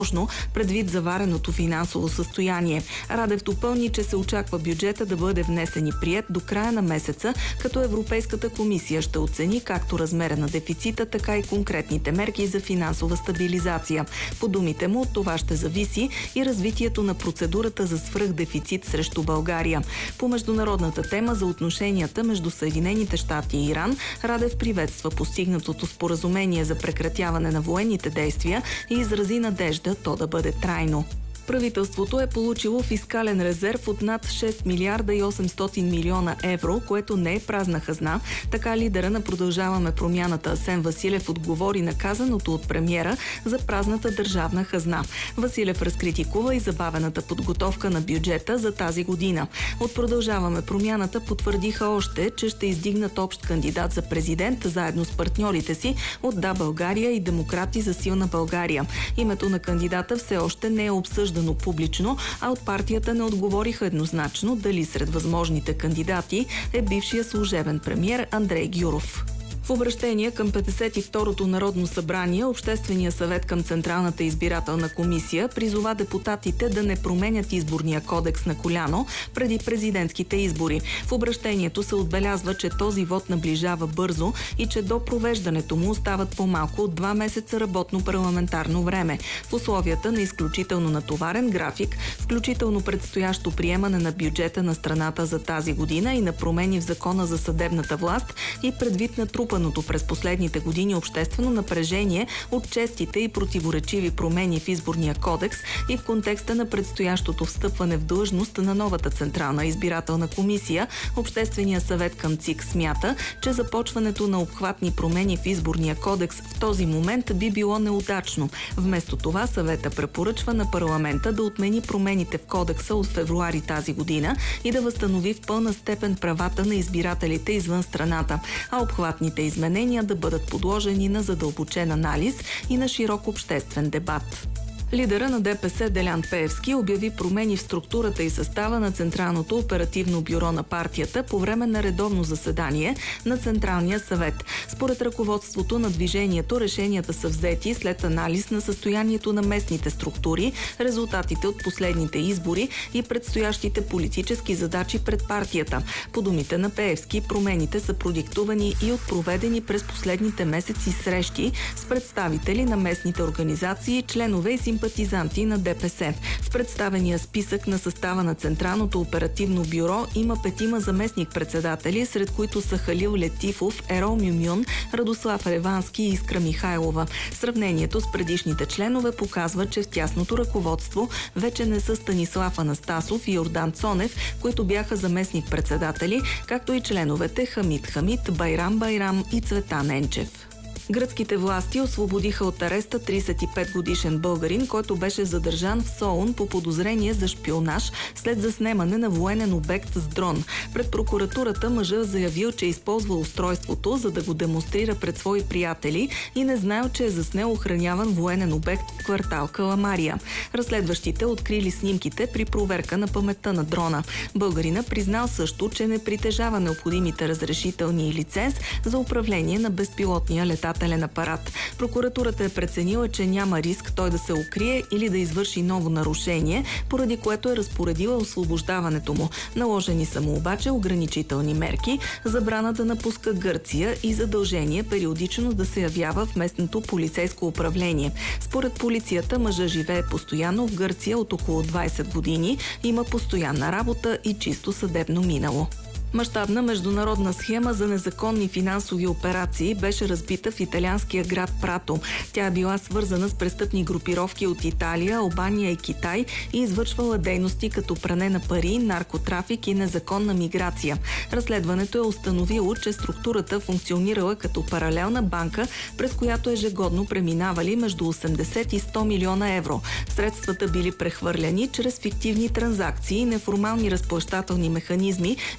предвид завареното финансово състояние. Радев допълни, че се очаква бюджета да бъде внесен и приет до края на месеца, като Европейската комисия ще оцени както размера на дефицита, така и конкретните мерки за финансова стабилизация. По думите му, от това ще зависи и развитието на процедурата за свръхдефицит срещу България. По международната тема за отношенията между Съединените щати и Иран, Радев приветства постигнатото споразумение за прекратяване на военните действия и изрази надежда то да бъде трайно. Правителството е получило фискален резерв от над 6 милиарда и 800 милиона евро, което не е празна хазна. Така лидера на Продължаваме промяната Асен Василев отговори на казаното от премиера за празната държавна хазна. Василев разкритикува и забавената подготовка на бюджета за тази година. От Продължаваме промяната потвърдиха още, че ще издигнат общ кандидат за президент заедно с партньорите си от Да, България и Демократи за силна България. Името на кандидата все още не е обсъждано публично, а от партията не отговориха еднозначно дали сред възможните кандидати е бившия служебен премиер Андрей Гюров. В обращение към 52-то Народно събрание, Обществения съвет към Централната избирателна комисия призова депутатите да не променят изборния кодекс на коляно преди президентските избори. В обращението се отбелязва, че този вод наближава бързо и че до провеждането му остават по-малко от 2 месеца работно парламентарно време. В условията на изключително натоварен график, включително предстоящо приемане на бюджета на страната за тази година и на промени в Закона за съдебната власт и предвид на трупаното през последните години обществено напрежение от честите и противоречиви промени в изборния кодекс и в контекста на предстоящото встъпване в длъжност на новата Централна избирателна комисия, Обществения съвет към ЦИК смята, че започването на обхватни промени в изборния кодекс в този момент би било неудачно. Вместо това съвета препоръчва на парламента да отмени промените в кодекса от февруари тази година и да възстанови в пълна степен правата на избирателите извън страната, а обхватните изменения да бъдат подложени на задълбочен анализ и на широк обществен дебат. Лидера на ДПС Делян Пеевски обяви промени в структурата и състава на Централното оперативно бюро на партията по време на редовно заседание на Централния съвет. Според ръководството на движението, решенията са взети след анализ на състоянието на местните структури, резултатите от последните избори и предстоящите политически задачи пред партията. По думите на Пеевски, промените са продиктувани и от проведени през последните месеци срещи с представители на местните организации, членове и симпатизанти на ДПС. В представения списък на състава на Централното оперативно бюро има 5 заместник-председатели, сред които са Халил Летифов, Ерол Мюмюн, Радослав Ревански и Искра Михайлова. Сравнението с предишните членове показва, че в тясното ръководство вече не са Станислав Анастасов и Йордан Цонев, които бяха заместник-председатели, както и членовете Хамид Хамид, Байрам Байрам и Цветан Енчев. Гръцките власти освободиха от ареста 35-годишен българин, който беше задържан в Солун по подозрение за шпионаж след заснемане на военен обект с дрон. Пред прокуратурата мъжът заявил, че използва устройството, за да го демонстрира пред свои приятели и не знаел, че е заснел охраняван военен обект в квартал Каламария. Разследващите открили снимките при проверка на паметта на дрона. Българина признал също, че не притежава необходимите разрешителни и лиценз за управление на безпилотния летателен апарат. Прокуратурата е преценила, че няма риск той да се укрие или да извърши ново нарушение, поради което е разпоредила освобождаването му. Наложени са му обаче ограничителни мерки, забрана да напуска Гърция и задължение периодично да се явява в местното полицейско управление. Според полицията, мъжът живее постоянно в Гърция от около 20 години, има постоянна работа и чисто съдебно минало. Мащабна международна схема за незаконни финансови операции беше разбита в италианския град Прато. Тя е била свързана с престъпни групировки от Италия, Албания и Китай и извършвала дейности като пране на пари, наркотрафик и незаконна миграция. Разследването е установило, че структурата функционирала като паралелна банка, през която ежегодно преминавали между 80 и 100 милиона евро. Средствата били прехвърляни чрез фиктивни транзакции и неформални разплащателни механизми, използвани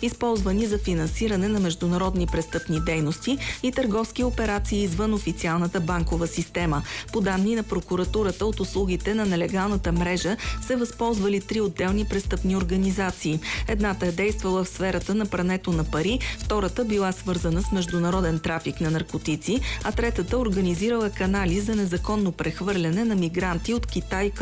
използвани за финансиране на международни престъпни дейности и търговски операции извън официалната банкова система. По данни на прокуратурата, от услугите на нелегалната мрежа се възползвали 3 отделни престъпни организации. Едната е действала в сферата на прането на пари, втората била свързана с международен трафик на наркотици, а третата организирала канали за незаконно прехвърляне на мигранти от Китай